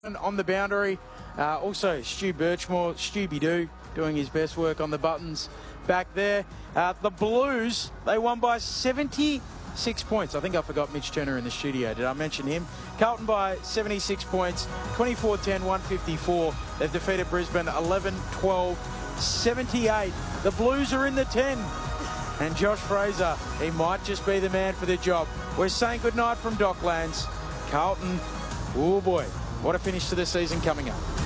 On the boundary, also Stu Birchmore, Stubby-Doo, doing his best work on the buttons back there. The Blues, they won by 76 points. I think I forgot Mitch Turner in the studio. Did I mention him? Carlton by 76 points, 24-10, 154. They've defeated Brisbane 11-12, 78. The Blues are in the 10. And Josh Fraser, he might just be the man for the job. We're saying goodnight from Docklands. Carlton, oh boy, what a finish to the season coming up.